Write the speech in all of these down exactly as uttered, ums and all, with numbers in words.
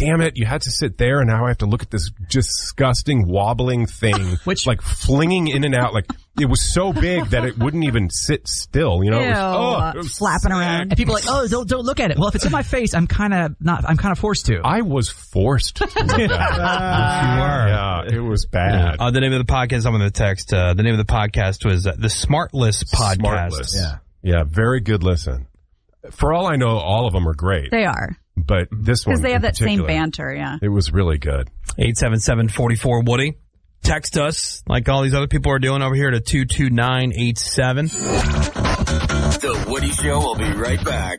damn it, you had to sit there and now I have to look at this disgusting wobbling thing, which like flinging in and out. Like it was so big that it wouldn't even sit still, you know? Ew, it was, oh, it was flapping sick. around. And people are like, oh, don't, don't look at it. Well, if it's in my face, I'm kind of not, I'm kind of forced to. I was forced to look at it. You were. Yeah, it was bad. Uh, the name of the podcast, I'm going to text, uh, the name of the podcast was uh, the Smartless Podcast. Smartless. Yeah. Yeah, very good listen. For all I know, all of them are great. They are. But this one Because they have that particular, same banter, yeah. It was really good. eight seven seven, four four, Woody. Text us, like all these other people are doing over here, to two two nine eight seven. The Woody Show will be right back.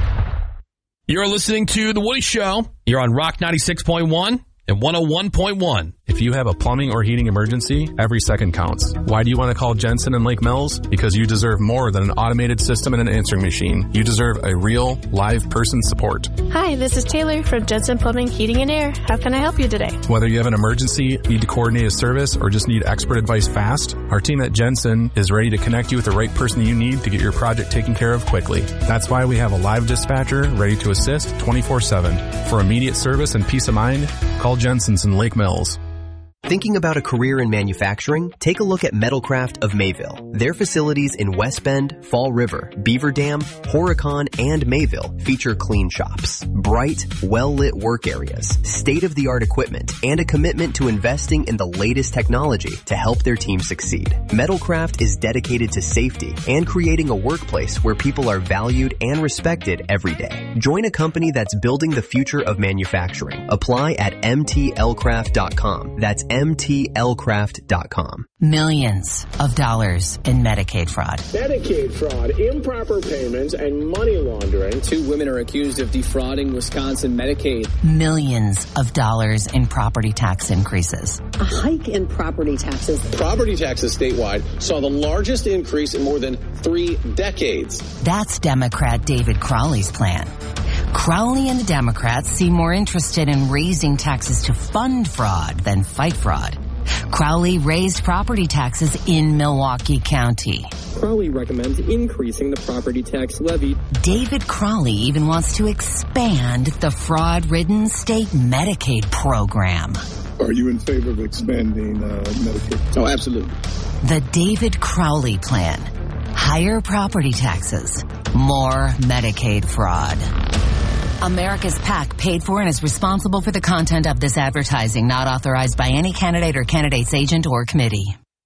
You're listening to The Woody Show. You're on Rock ninety-six point one and one oh one point one. If you have a plumbing or heating emergency, every second counts. Why do you want to call Jensen in Lake Mills? Because you deserve more than an automated system and an answering machine. You deserve a real, live person support. Hi, this is Taylor from Jensen Plumbing, Heating and Air. How can I help you today? Whether you have an emergency, need to coordinate a service, or just need expert advice fast, our team at Jensen is ready to connect you with the right person you need to get your project taken care of quickly. That's why we have a live dispatcher ready to assist twenty-four seven. For immediate service and peace of mind, call Jensen's in Lake Mills. Thinking about a career in manufacturing? Take a look at Metalcraft of Mayville. Their facilities in West Bend, Fall River, Beaver Dam, Horicon, and Mayville feature clean shops, bright, well-lit work areas, state-of-the-art equipment, and a commitment to investing in the latest technology to help their team succeed. Metalcraft is dedicated to safety and creating a workplace where people are valued and respected every day. Join a company that's building the future of manufacturing. Apply at M T L craft dot com. That's M T L craft dot com. Millions of dollars in Medicaid fraud. Medicaid fraud, improper payments, and money laundering. Two women are accused of defrauding Wisconsin Medicaid. Millions of dollars in property tax increases. A hike in property taxes. Property taxes statewide saw the largest increase in more than three decades. That's Democrat David Crowley's plan. Crowley and the Democrats seem more interested in raising taxes to fund fraud than fight fraud. Crowley raised property taxes in Milwaukee County. Crowley recommends increasing the property tax levy. David Crowley even wants to expand the fraud-ridden state Medicaid program. Are you in favor of expanding uh, Medicaid? Oh, absolutely. The David Crowley plan. Higher property taxes. More Medicaid fraud. America's PAC paid for and is responsible for the content of this advertising, not authorized by any candidate or candidate's agent or committee.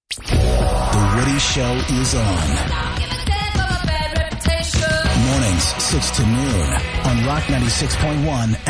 The Woody Show is on. Mornings, six to noon on Rock ninety-six point one